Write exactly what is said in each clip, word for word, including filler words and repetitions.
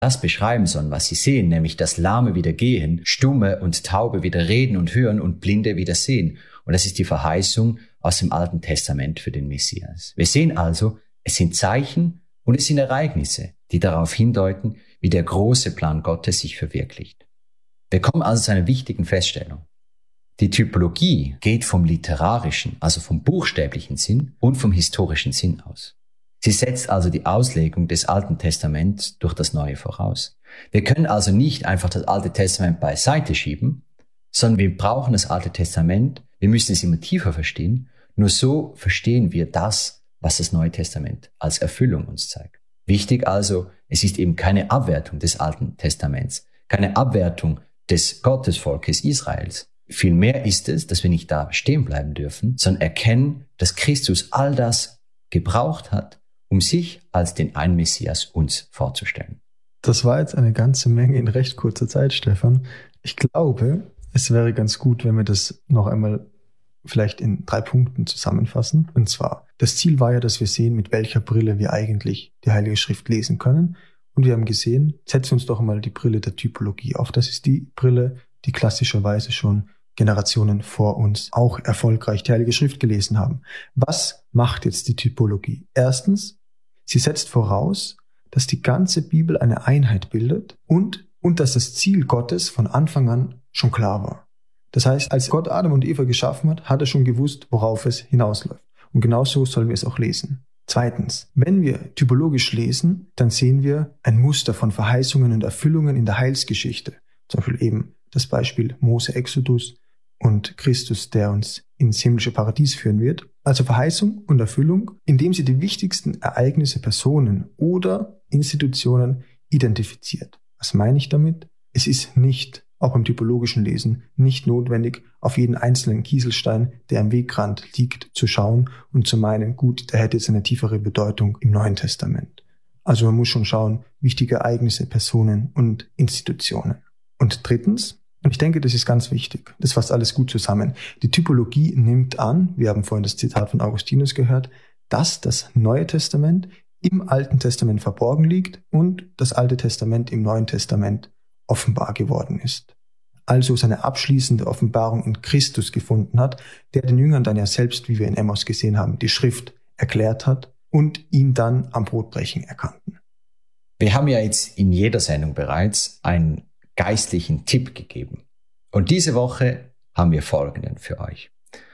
das beschreiben sollen, was sie sehen, nämlich dass Lahme wieder gehen, Stumme und Taube wieder reden und hören und Blinde wieder sehen. Und das ist die Verheißung aus dem Alten Testament für den Messias. Wir sehen also, es sind Zeichen und es sind Ereignisse, die darauf hindeuten, wie der große Plan Gottes sich verwirklicht. Wir kommen also zu einer wichtigen Feststellung. Die Typologie geht vom literarischen, also vom buchstäblichen Sinn und vom historischen Sinn aus. Sie setzt also die Auslegung des Alten Testaments durch das Neue voraus. Wir können also nicht einfach das Alte Testament beiseite schieben, sondern wir brauchen das Alte Testament, wir müssen es immer tiefer verstehen. Nur so verstehen wir das, was das Neue Testament als Erfüllung uns zeigt. Wichtig also, es ist eben keine Abwertung des Alten Testaments, keine Abwertung des Gottesvolkes Israels. Vielmehr ist es, dass wir nicht da stehen bleiben dürfen, sondern erkennen, dass Christus all das gebraucht hat, um sich als den einen Messias uns vorzustellen. Das war jetzt eine ganze Menge in recht kurzer Zeit, Stefan. Ich glaube, es wäre ganz gut, wenn wir das noch einmal vielleicht in drei Punkten zusammenfassen. Und zwar, das Ziel war ja, dass wir sehen, mit welcher Brille wir eigentlich die Heilige Schrift lesen können. Und wir haben gesehen, setzen uns doch mal die Brille der Typologie auf. Das ist die Brille, die klassischerweise schon Generationen vor uns auch erfolgreich die Heilige Schrift gelesen haben. Was macht jetzt die Typologie? Erstens, sie setzt voraus, dass die ganze Bibel eine Einheit bildet und, und dass das Ziel Gottes von Anfang an schon klar war. Das heißt, als Gott Adam und Eva geschaffen hat, hat er schon gewusst, worauf es hinausläuft. Und genau so sollen wir es auch lesen. Zweitens, wenn wir typologisch lesen, dann sehen wir ein Muster von Verheißungen und Erfüllungen in der Heilsgeschichte. Zum Beispiel eben das Beispiel Mose, Exodus und Christus, der uns ins himmlische Paradies führen wird. Also Verheißung und Erfüllung, indem sie die wichtigsten Ereignisse, Personen oder Institutionen identifiziert. Was meine ich damit? Es ist nicht, auch im typologischen Lesen, nicht notwendig, auf jeden einzelnen Kieselstein, der am Wegrand liegt, zu schauen und zu meinen, gut, der hätte jetzt eine tiefere Bedeutung im Neuen Testament. Also man muss schon schauen, wichtige Ereignisse, Personen und Institutionen. Und drittens, und ich denke, das ist ganz wichtig, das fasst alles gut zusammen, die Typologie nimmt an, wir haben vorhin das Zitat von Augustinus gehört, dass das Neue Testament im Alten Testament verborgen liegt und das Alte Testament im Neuen Testament offenbar geworden ist. Also seine abschließende Offenbarung in Christus gefunden hat, der den Jüngern dann ja selbst, wie wir in Emmaus gesehen haben, die Schrift erklärt hat und ihn dann am Brotbrechen erkannten. Wir haben ja jetzt in jeder Sendung bereits einen geistlichen Tipp gegeben. Und diese Woche haben wir folgenden für euch.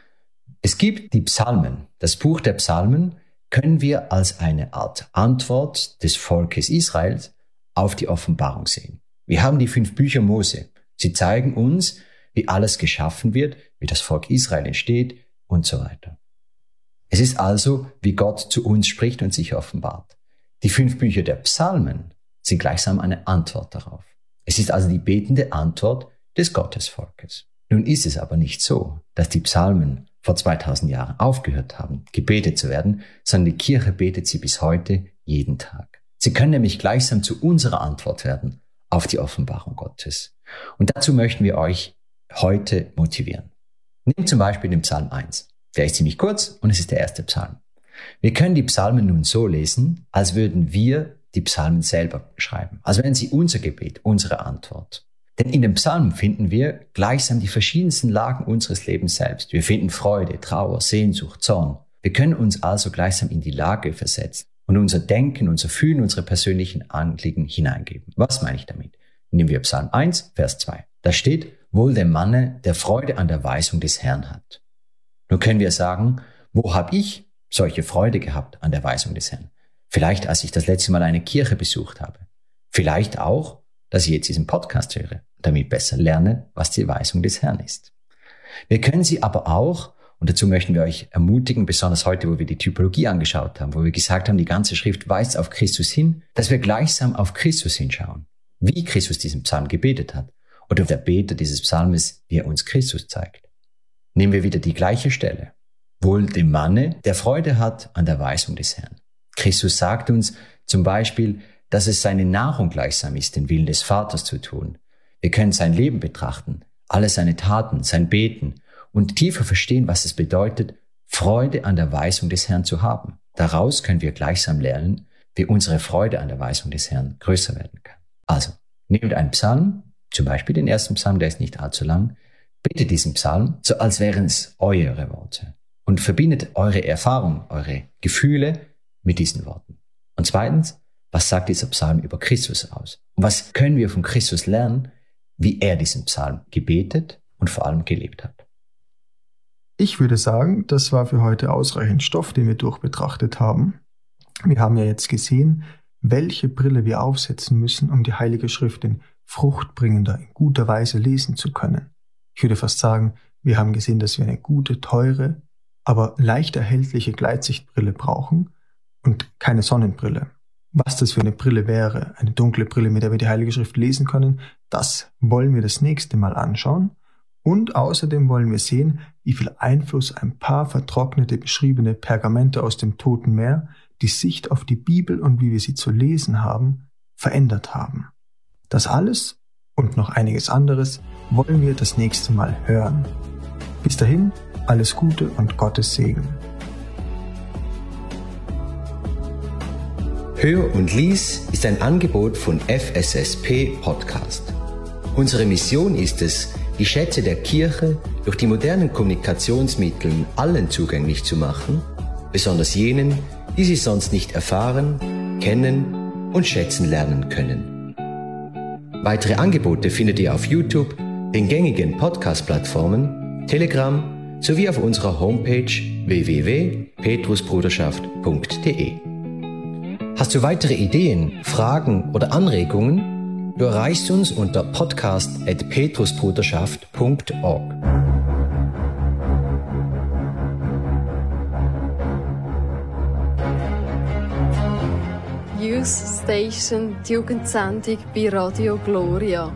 Es gibt die Psalmen. Das Buch der Psalmen können wir als eine Art Antwort des Volkes Israels auf die Offenbarung sehen. Wir haben die fünf Bücher Mose. Sie zeigen uns, wie alles geschaffen wird, wie das Volk Israel entsteht und so weiter. Es ist also, wie Gott zu uns spricht und sich offenbart. Die fünf Bücher der Psalmen sind gleichsam eine Antwort darauf. Es ist also die betende Antwort des Gottesvolkes. Nun ist es aber nicht so, dass die Psalmen vor zweitausend Jahren aufgehört haben, gebetet zu werden, sondern die Kirche betet sie bis heute jeden Tag. Sie können nämlich gleichsam zu unserer Antwort werden auf die Offenbarung Gottes. Und dazu möchten wir euch heute motivieren. Nehmt zum Beispiel den Psalm eins. Der ist ziemlich kurz und es ist der erste Psalm. Wir können die Psalmen nun so lesen, als würden wir die Psalmen selber schreiben. Also wären sie unser Gebet, unsere Antwort. Denn in den Psalmen finden wir gleichsam die verschiedensten Lagen unseres Lebens selbst. Wir finden Freude, Trauer, Sehnsucht, Zorn. Wir können uns also gleichsam in die Lage versetzen und unser Denken, unser Fühlen, unsere persönlichen Anliegen hineingeben. Was meine ich damit? Nehmen wir Psalm eins, Vers zwei. Da steht, wohl dem Manne, der Freude an der Weisung des Herrn hat. Nun können wir sagen, wo habe ich solche Freude gehabt an der Weisung des Herrn? Vielleicht, als ich das letzte Mal eine Kirche besucht habe. Vielleicht auch, dass ich jetzt diesen Podcast höre, damit besser lerne, was die Weisung des Herrn ist. Wir können sie aber auch, und dazu möchten wir euch ermutigen, besonders heute, wo wir die Typologie angeschaut haben, wo wir gesagt haben, die ganze Schrift weist auf Christus hin, dass wir gleichsam auf Christus hinschauen, wie Christus diesen Psalm gebetet hat, oder der Beter dieses Psalmes, wie er uns Christus zeigt. Nehmen wir wieder die gleiche Stelle. Wohl dem Manne, der Freude hat an der Weisung des Herrn. Christus sagt uns zum Beispiel, dass es seine Nahrung gleichsam ist, den Willen des Vaters zu tun. Wir können sein Leben betrachten, alle seine Taten, sein Beten und tiefer verstehen, was es bedeutet, Freude an der Weisung des Herrn zu haben. Daraus können wir gleichsam lernen, wie unsere Freude an der Weisung des Herrn größer werden kann. Also, nehmt einen Psalm, zum Beispiel den ersten Psalm, der ist nicht allzu lang, betet diesen Psalm, so als wären es eure Worte und verbindet eure Erfahrung, eure Gefühle mit diesen Worten. Und zweitens, was sagt dieser Psalm über Christus aus? Und was können wir von Christus lernen, wie er diesen Psalm gebetet und vor allem gelebt hat? Ich würde sagen, das war für heute ausreichend Stoff, den wir durchbetrachtet haben. Wir haben ja jetzt gesehen, welche Brille wir aufsetzen müssen, um die Heilige Schrift in fruchtbringender, in guter Weise lesen zu können. Ich würde fast sagen, wir haben gesehen, dass wir eine gute, teure, aber leicht erhältliche Gleitsichtbrille brauchen und keine Sonnenbrille. Was das für eine Brille wäre, eine dunkle Brille, mit der wir die Heilige Schrift lesen können, das wollen wir das nächste Mal anschauen. Und außerdem wollen wir sehen, wie viel Einfluss ein paar vertrocknete, beschriebene Pergamente aus dem Toten Meer die Sicht auf die Bibel und wie wir sie zu lesen haben, verändert haben. Das alles und noch einiges anderes wollen wir das nächste Mal hören. Bis dahin, alles Gute und Gottes Segen. Hör und Lies ist ein Angebot von F S S P Podcast. Unsere Mission ist es, die Schätze der Kirche durch die modernen Kommunikationsmittel allen zugänglich zu machen, besonders jenen, die sie sonst nicht erfahren, kennen und schätzen lernen können. Weitere Angebote findet ihr auf YouTube, den gängigen Podcast-Plattformen, Telegram sowie auf unserer Homepage w w w punkt petrusbruderschaft punkt d e. Hast du weitere Ideen, Fragen oder Anregungen? Du erreichst uns unter podcast at petrusbruderschaft punkt org. Youth Station, die Jugendsendung bei Radio Gloria.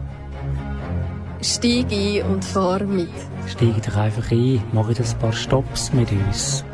Steig ein und fahr mit. Steig doch einfach ein, mach ein paar Stops mit uns.